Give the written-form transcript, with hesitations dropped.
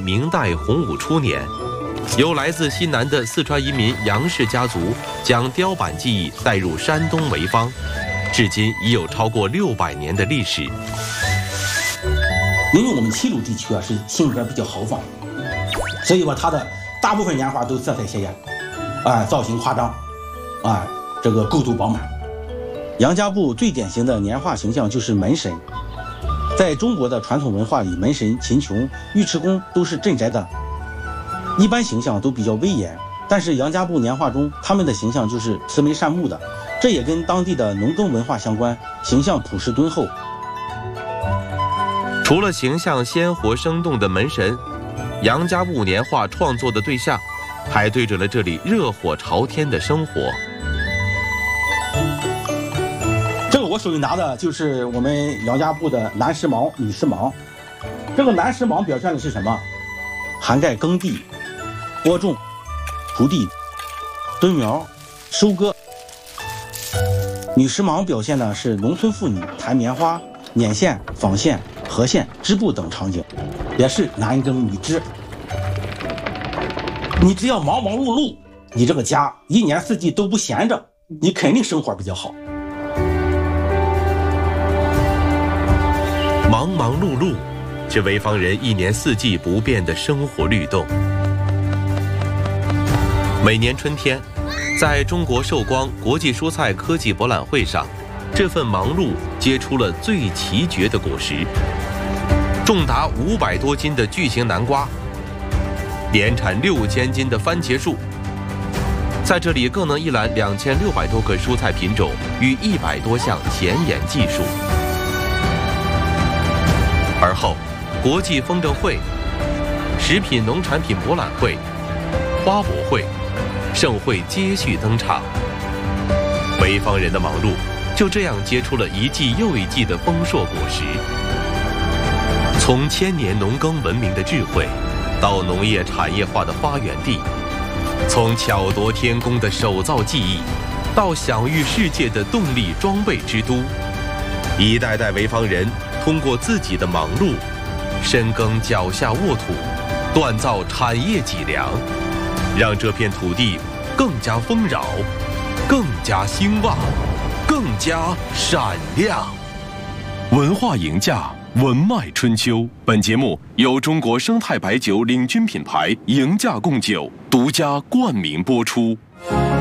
明代洪武初年，由来自西南的四川移民杨氏家族将雕版技艺带入山东潍坊，至今已有超过600年的历史。 因为我们齐鲁地区是性格比较豪放，所以它的大部分年画都色彩鲜艳，造型夸张，这个构图饱满。杨家埠最典型的年画形象就是门神。在中国的传统文化里，门神、秦琼、尉迟恭都是镇宅的，一般形象都比较威严。但是杨家埠年画中，他们的形象就是慈眉善目的，这也跟当地的农耕文化相关，形象朴实敦厚。 除了形象鲜活生动的门神，杨家埠年画创作的对象，还对准了这里热火朝天的生活。 这个我手里拿的就是我们杨家埠的南石芒、女石芒。这个南石芒表现的是什么？涵盖耕地、播种、锄地、蹲苗、收割。女石芒表现的是农村妇女弹棉花、捻线、纺线、和线、织布等场景，也是男耕女织。你只要忙忙碌碌，你这个家1年4季都不闲着，你肯定生活比较好。 忙忙碌碌，是潍坊人1年4季不变的生活律动。每年春天，在中国寿光国际蔬菜科技博览会上，这份忙碌结出了最奇绝的果实，重达500多斤的巨型南瓜，年产6000斤的番茄树，在这里更能一览2600多个蔬菜品种与100多项前沿技术。而后，国际风筝会、食品农产品博览会、花博会、盛会接续登场，潍坊人的忙碌就这样结出了一季又一季的丰硕果实。从1000年农耕文明的智慧，到农业产业化的发源地，从巧夺天工的手造技艺，到享誉世界的动力装备之都，一代代潍坊人通过自己的忙碌，深耕脚下沃土，锻造产业脊梁，让这片土地更加丰饶，更加兴旺，更加闪亮。文化赢家，文脉春秋。本节目由中国生态白酒领军品牌赢家贡酒独家冠名播出。